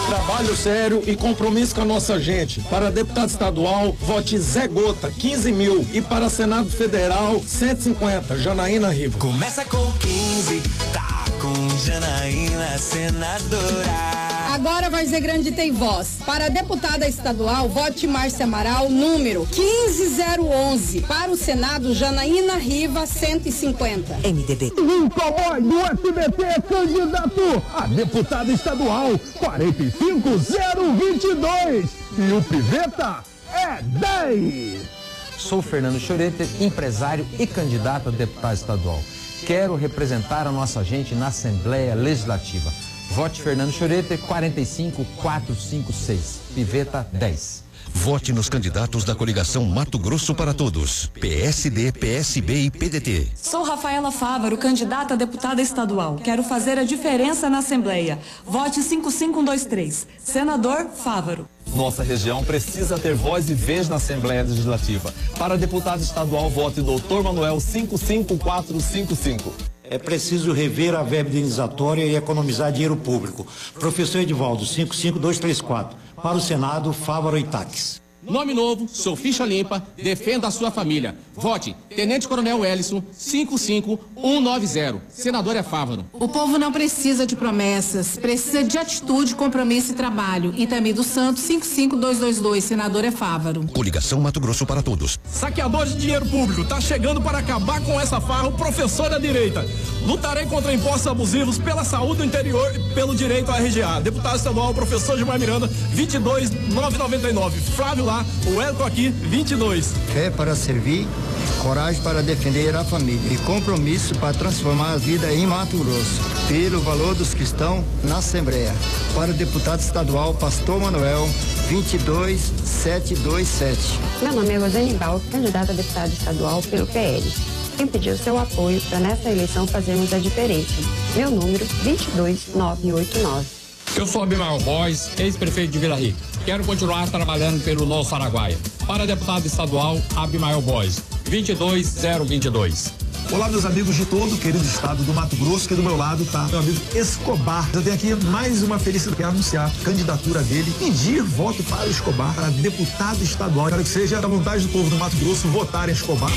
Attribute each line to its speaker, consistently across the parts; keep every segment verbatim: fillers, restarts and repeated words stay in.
Speaker 1: Trabalho sério e compromisso com a nossa gente. Para deputado estadual, vote Zé Gota, quinze mil. E para Senado Federal, cento e cinquenta, Janaína Riva.
Speaker 2: Começa com quinze, tá com Janaína, senadora.
Speaker 3: Agora Várzea Grande tem voz. Para deputada estadual, vote Márcia Amaral, número quinze zero onze. Para o Senado, Janaína Riva, cento e cinquenta.
Speaker 4: M D B.
Speaker 5: Incomoy do S B T, candidato a deputado estadual, quarenta e cinco zero vinte e dois. E o Piveta é dez.
Speaker 6: Sou Fernando Schroeter, empresário e candidato a deputado estadual. Quero representar a nossa gente na Assembleia Legislativa. Vote Fernando Schroeter, quarenta e cinco quatrocentos e cinquenta e seis. Piveta dez.
Speaker 7: Vote nos candidatos da coligação Mato Grosso para Todos. P S D, P S B e P D T.
Speaker 8: Sou Rafaela Fávaro, candidata a deputada estadual. Quero fazer a diferença na Assembleia. Vote cinco cinco um dois três. Senador Fávaro.
Speaker 9: Nossa região precisa ter voz e vez na Assembleia Legislativa. Para deputado estadual, vote doutor Manuel cinco cinco quatro cinco cinco.
Speaker 10: É preciso rever a verba indenizatória e economizar dinheiro público. Professor Edivaldo, cinco cinco dois três quatro. Para o Senado, Fávaro e Taques.
Speaker 11: Nome novo, sou ficha limpa, defenda a sua família. Vote Tenente Coronel Ellison, cinco cinco um nove zero. Senador é Fávaro.
Speaker 12: O povo não precisa de promessas, precisa de atitude, compromisso e trabalho. Itami dos Santos, cinco cinco dois dois dois. Senador é Fávaro.
Speaker 7: Coligação Mato Grosso para Todos.
Speaker 13: Saqueadores de dinheiro público, tá chegando para acabar com essa farra o professor da direita. Lutarei contra impostos abusivos pela saúde do interior e pelo direito à R G A. Deputado estadual, professor Gilmar Miranda, vinte e dois novecentos e noventa e nove. Flávio lá, o Elton aqui, vinte e dois.
Speaker 14: Fé para servir, coragem para defender a família e compromisso para transformar a vida em Mato Grosso. Pelo valor dos que estão na Assembleia. Para o deputado estadual, Pastor Manuel, vinte e dois setecentos e vinte e sete.
Speaker 15: Meu nome é Rosane Balco, candidata a deputada estadual pelo P L. Quem pediu seu apoio para nessa eleição fazermos a diferença. Meu número, vinte e dois novecentos e oitenta e nove.
Speaker 16: Eu sou Abimael Bois, ex-prefeito de Vila Rica. Quero continuar trabalhando pelo Nosso Araguaia. Para deputado estadual, Abimael Bois, vinte e dois zero vinte e dois.
Speaker 17: Olá, meus amigos de todo o querido estado do Mato Grosso, que do meu lado tá meu amigo Escobar. Eu tenho aqui mais uma felicidade, anunciar a candidatura dele, pedir voto para o Escobar, para deputado estadual. Quero que seja da vontade do povo do Mato Grosso votar em Escobar.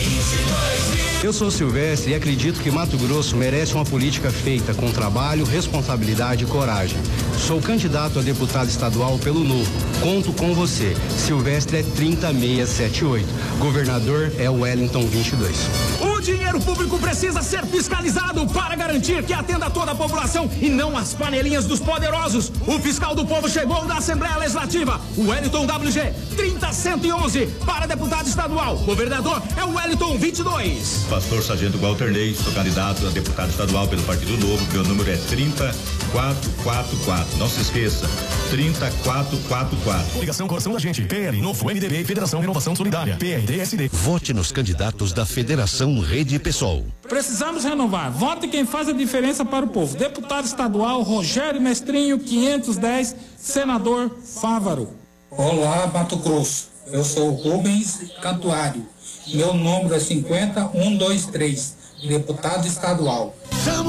Speaker 18: Eu sou Silvestre e acredito que Mato Grosso merece uma política feita com trabalho, responsabilidade e coragem. Sou candidato a deputado estadual pelo Novo. Conto com você. Silvestre é trinta seiscentos e setenta e oito. Governador é Wellington vinte e dois.
Speaker 13: O dinheiro público precisa ser fiscalizado para garantir que atenda a toda a população e não as panelinhas dos poderosos. O fiscal do povo chegou na Assembleia Legislativa. O Wellington W G, trinta cento e onze. Para deputado estadual. Governador é o Wellington vinte e dois.
Speaker 19: Pastor Sargento Walter Ney, sou candidato a deputado estadual pelo Partido Novo. Meu número é trinta quatrocentos e quarenta e quatro. Não se esqueça, trinta quatrocentos e quarenta e quatro.
Speaker 20: Ligação Coração da Gente, P L, Novo, M D B, Federação Renovação Solidária, P R D S D.
Speaker 7: Vote nos candidatos da Federação Rede Pessoal.
Speaker 21: Precisamos renovar. Vote quem faz a diferença para o povo. Deputado estadual Rogério Mestrinho, quinhentos e dez. Senador Fávaro.
Speaker 22: Olá, Mato Grosso. Eu sou Rubens Cantuário. Meu número é cinquenta um dois três. Deputado estadual.